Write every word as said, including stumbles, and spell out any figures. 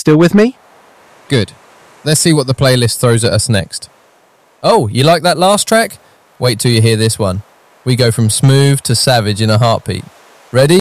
Still with me? Good. Let's see what the playlist throws at us next. Oh, you like that last track? Wait till you hear this one. We go from smooth to savage in a heartbeat. Ready?